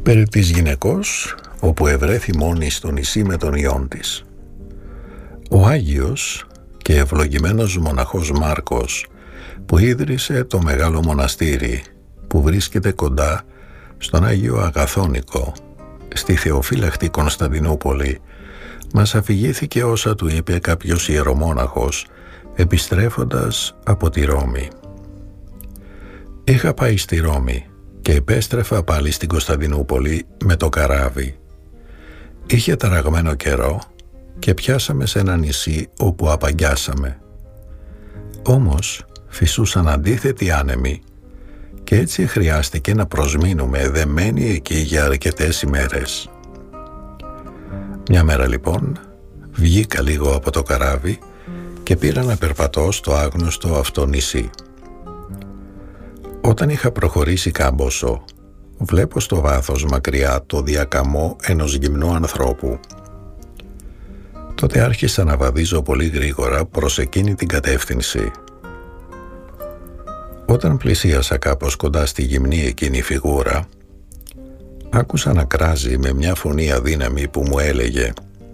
Περί της γυναικός όπου ευρέθη μόνη στο νησί με τον ιόν της. Ο Άγιος και ευλογημένος μοναχός Μάρκος, που ίδρυσε το μεγάλο μοναστήρι που βρίσκεται κοντά στον Άγιο Αγαθόνικο στη θεοφύλακτη Κωνσταντινούπολη, μας αφηγήθηκε όσα του είπε κάποιος ιερομόναχος επιστρέφοντας από τη Ρώμη. «Είχα πάει στη Ρώμη και επέστρεφα πάλι στην Κωνσταντινούπολη με το καράβι. Είχε ταραγμένο καιρό και πιάσαμε σε ένα νησί όπου απαγκιάσαμε. Όμως φυσούσαν αντίθετοι άνεμοι και έτσι χρειάστηκε να προσμείνουμε δεμένοι εκεί για αρκετές ημέρες. Μια μέρα λοιπόν βγήκα λίγο από το καράβι και πήρα να περπατώ στο άγνωστο αυτό νησί. Όταν είχα προχωρήσει κάμποσο, βλέπω στο βάθος μακριά το διακαμό ενός γυμνού ανθρώπου. Τότε άρχισα να βαδίζω πολύ γρήγορα προς εκείνη την κατεύθυνση. Όταν πλησίασα κάπως κοντά στη γυμνή εκείνη φιγούρα, άκουσα να κράζει με μια φωνή αδύναμη που μου έλεγε: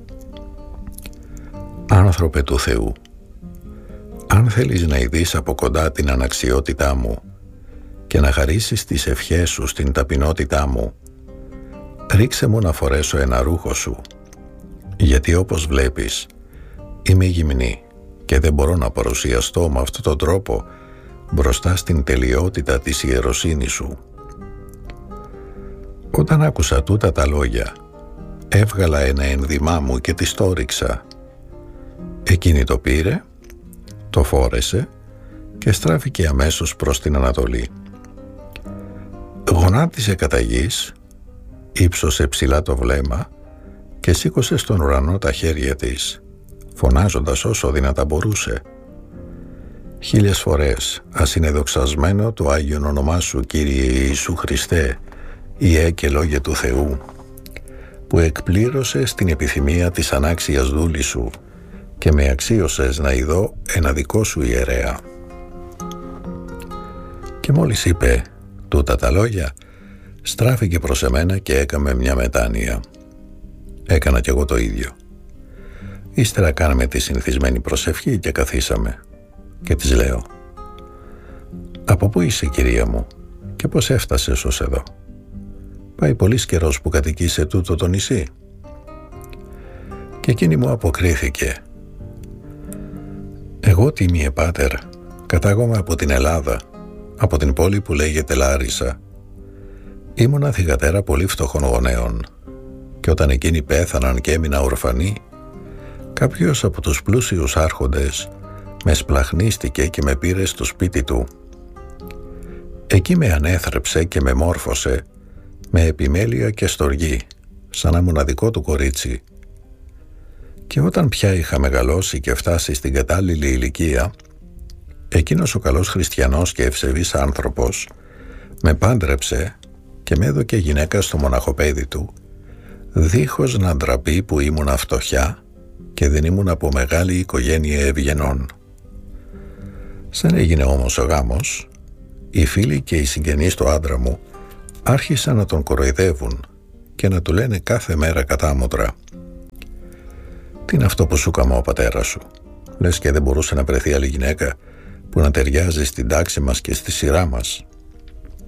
«Άνθρωπε του Θεού, αν θέλεις να ειδείς από κοντά την αναξιότητά μου και να χαρίσεις τις ευχές σου στην ταπεινότητά μου, ρίξε μου να φορέσω ένα ρούχο σου, γιατί όπως βλέπεις είμαι γυμνή και δεν μπορώ να παρουσιαστώ με αυτόν τον τρόπο μπροστά στην τελειότητα της ιεροσύνης σου». Όταν άκουσα τούτα τα λόγια, έβγαλα ένα ένδυμά μου και της το ρίξα. Εκείνη το πήρε, το φόρεσε και στράφηκε αμέσως προς την Ανατολή. Γονάτισε κατά γης, ύψωσε ψηλά το βλέμμα και σήκωσε στον ουρανό τα χέρια της, φωνάζοντας όσο δυνατά μπορούσε: «Χίλιες φορές ας είναι δοξασμένο το Άγιον όνομά σου, Κύριε Ιησού Χριστέ, Ιε και Λόγε του Θεού, που εκπλήρωσες την επιθυμία της ανάξιας δούλης σου και με αξίωσες να ειδώ ένα δικό σου ιερέα». Και μόλις είπε τούτα τα λόγια, στράφηκε προς εμένα και έκαμε μια μετάνοια. Έκανα κι εγώ το ίδιο. Ύστερα κάναμε τη συνηθισμένη προσευχή και καθίσαμε. Και της λέω: «Από πού είσαι, κυρία μου, και πώς έφτασες ως εδώ? Πάει πολύς καιρός που κατοικείς σε τούτο το νησί?» Και εκείνη μου αποκρίθηκε: «Εγώ, τίμιε πάτερ, κατάγομαι από την Ελλάδα, από την πόλη που λέγεται Λάρισα. Ήμουνα θυγατέρα πολύ φτωχών γονέων και όταν εκείνοι πέθαναν και έμεινα ορφανή, κάποιος από τους πλούσιους άρχοντες με σπλαχνίστηκε και με πήρε στο σπίτι του. Εκεί με ανέθρεψε και με μόρφωσε με επιμέλεια και στοργή, σαν να μοναδικό του κορίτσι. Και όταν πια είχα μεγαλώσει και φτάσει στην κατάλληλη ηλικία, εκείνος ο καλός χριστιανός και ευσεβής άνθρωπος με πάντρεψε και με έδωκε γυναίκα στο μοναχοπέδι του, δίχως να ντραπεί που ήμουνα φτωχιά και δεν ήμουν από μεγάλη οικογένεια ευγενών. Σαν έγινε όμως ο γάμος, οι φίλοι και οι συγγενείς του άντρα μου άρχισαν να τον κοροϊδεύουν και να του λένε κάθε μέρα κατάμοτρα: «Τι είναι αυτό που σου κάμω ο πατέρας σου? Λες και δεν μπορούσε να βρεθεί άλλη γυναίκα που να ταιριάζει στην τάξη μας και στη σειρά μας?»